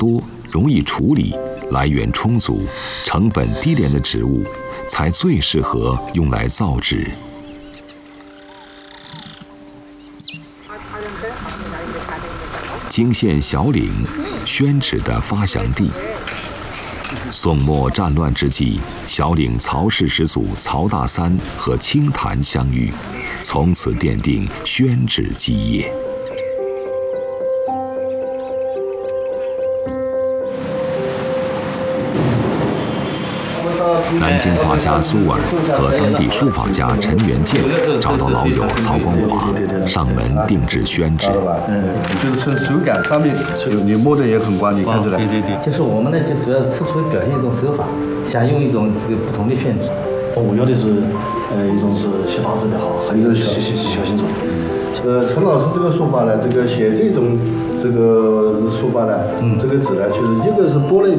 多、容易处理、来源充足、成本低廉的植物，才最适合用来造纸。泾县小岭，宣纸的发祥地。宋末战乱之际，小岭曹氏始祖曹大三和清谈相遇，从此奠定宣纸基业。南京画家苏尔和当地书法家陈元建找到老友曹光华，上门定制宣纸。 就是从手感上面，你摸的也很光，你看出来。 对，就是我们呢，就主要特殊表现一种手法，想用一种这个不同的宣纸。 我要的是，一种是写大字的哈，还有一个小心草。 陈老师这个书法呢，这个写这种这个书法呢，这个纸呢，就是一个是玻璃的。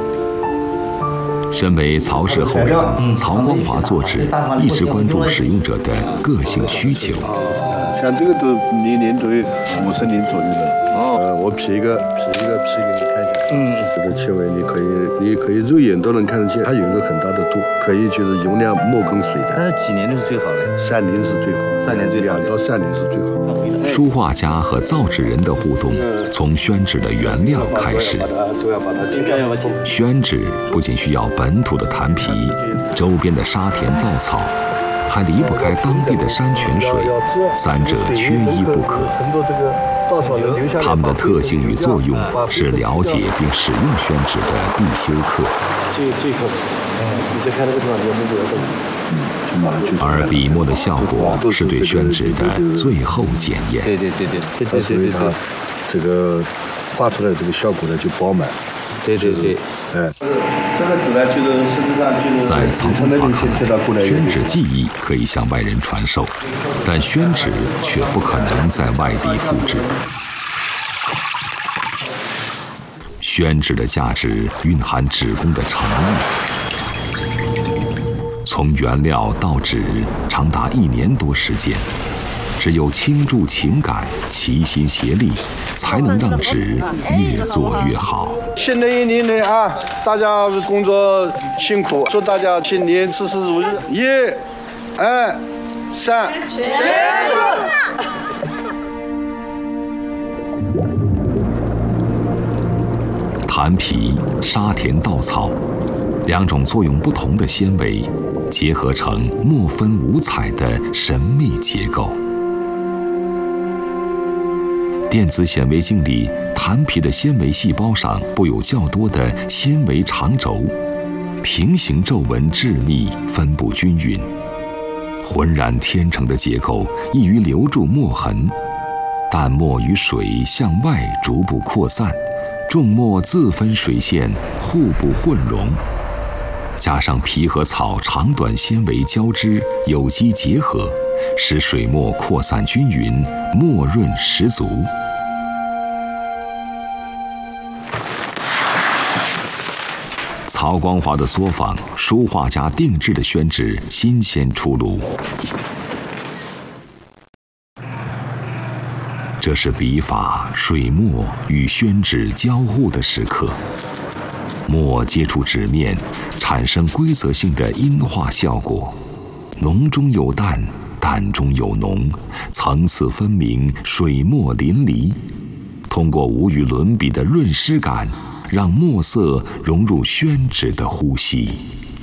身为曹氏后人，曹光华做纸一直关注使用者的个性需求。 像这个都年左右，50年左右的。我劈一个给你看一下。这个纤维你可以肉眼都能看得见，它有一个很大的度，可以就是容量墨跟水的。 那几年的是最好的 ？3年是最好，2到3年是最好。 书画家和造纸人的互动，从宣纸的原料开始。宣纸不仅需要本土的檀皮，周边的沙田稻草，还离不开当地的山泉水，三者缺一不可。它们的特性与作用是了解并使用宣纸的必修课。 这棵你再看这个地方有没有而笔墨的效果是对宣纸的最后检验。 对，所以它这个画出来这个效果呢就饱满。 对。 这个纸呢，就是实际上就是在曹光华看来，宣纸技艺可以向外人传授，但宣纸却不可能在外地复制。宣纸的价值蕴含纸工的诚意。从原料到纸长达1年多时间，只有倾注情感、齐心协力，才能让纸越做越好。 新的1年呢大家工作辛苦，祝大家新年事事如意。1、2、3，结束。 檀皮、沙田稻草2种作用不同的纤维，结合成墨分五彩的神秘结构。电子显微镜里，檀皮的纤维细胞上布有较多的纤维长轴，平行皱纹致密，分布均匀。浑然天成的结构易于留住墨痕，淡墨与水向外逐步扩散，重墨自分水线，互不混溶。加上皮和草长短纤维交织，有机结合，使水墨扩散均匀，墨润十足。曹光华的作坊，书画家定制的宣纸新鲜出炉。这是笔法、水墨与宣纸交互的时刻。墨接触纸面，产生规则性的阴化效果，浓中有淡，淡中有浓，层次分明，水墨淋漓。通过无与伦比的润湿感，让墨色融入宣纸的呼吸。